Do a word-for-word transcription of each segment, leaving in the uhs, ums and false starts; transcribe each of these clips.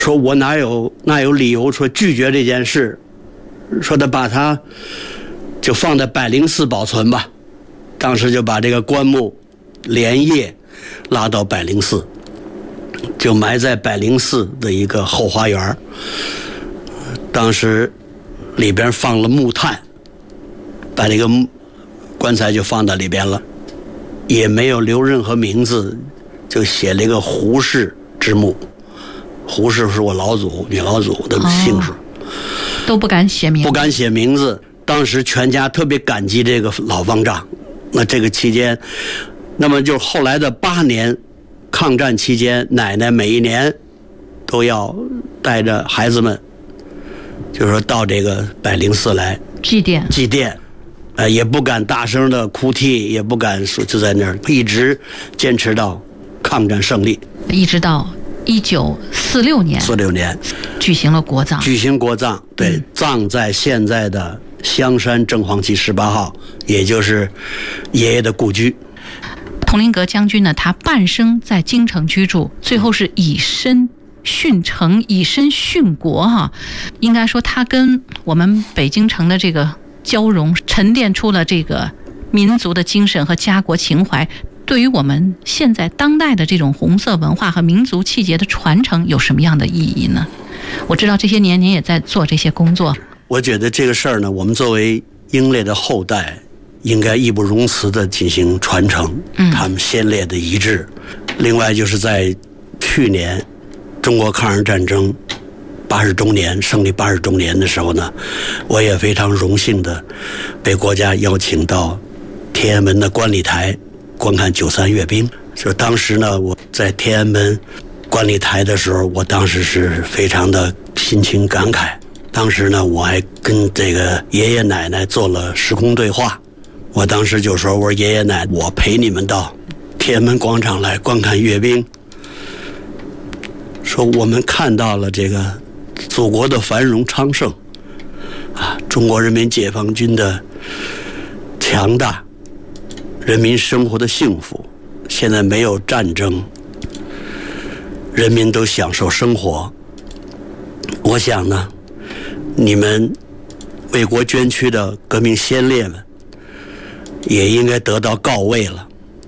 说我哪有哪有理由说拒绝这件事，说他把他就放在百灵寺保存吧。当时就把这个棺木连夜拉到百灵寺，就埋在百灵寺的一个后花园。当时里边放了木炭，把这个棺材就放到里边了，也没有留任何名字，就写了一个胡氏之墓。胡氏是我老祖、女老祖的姓氏，哦、 都不敢写名字， 不敢写名字。当时全家特别感激这个老方丈。那这个期间，那么就后来的八年抗战期间，奶奶每一年都要带着孩子们，就是说到这个百灵寺来祭奠祭奠，呃，也不敢大声的哭啼，也不敢说，就在那儿一直坚持到抗战胜利， 一直到一九四六年， 四六年举行了国葬， 举行国葬，对，嗯、葬在现在的香山正黄旗十八号，也就是爷爷的故居。 佟麟阁将军呢，他半生在京城居住，最后是以身殉城，以身殉国哈。应该说，他跟我们北京城的这个交融，沉淀出了这个民族的精神和家国情怀。对于我们现在当代的这种红色文化和民族气节的传承，有什么样的意义呢？我知道这些年您也在做这些工作。 我觉得这个事儿呢，我们作为英烈的后代，应该义不容辞地进行传承他们先烈的遗志。嗯、另外就是在去年中国抗日战争八十周年胜利八十周年的时候呢，我也非常荣幸地被国家邀请到天安门的观礼台观看九三阅兵。就当时呢，我在天安门观礼台的时候，我当时是非常的心情感慨。当时呢，我还跟这个爷爷奶奶做了时空对话。我当时就说：“我说爷爷奶奶，我陪你们到天安门广场来观看阅兵。说我们看到了这个祖国的繁荣昌盛，啊，中国人民解放军的强大，人民生活的幸福。现在没有战争，人民都享受生活。我想呢。”你们为国捐躯的革命先烈们也应该得到告慰了。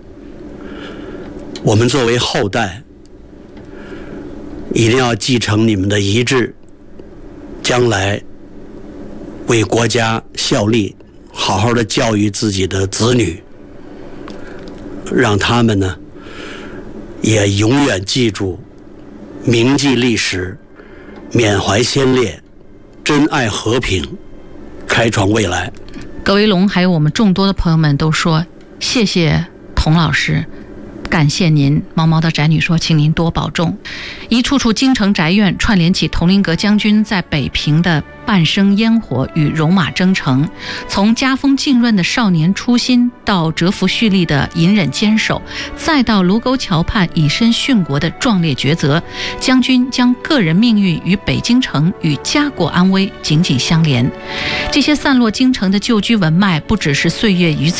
我们作为后代，一定要继承你们的遗志，将来为国家效力，好好的教育自己的子女，让他们呢也永远记住，铭记历史，缅怀先烈，珍爱和平，开创未来。 葛维龙还有我们众多的朋友们都说谢谢佟老师，感谢您。毛毛的宅女说请您多保重。一处处京城宅院串联起佟麟阁将军在北平的半生烟火与戎马征程，从家风浸润的少年初心，到蛰伏蓄力的隐忍坚守，再到卢沟桥畔以身殉国的壮烈抉择，将军将个人命运与北京城与家国安危紧紧相连。这些散落京城的旧居文脉，不只是岁月与此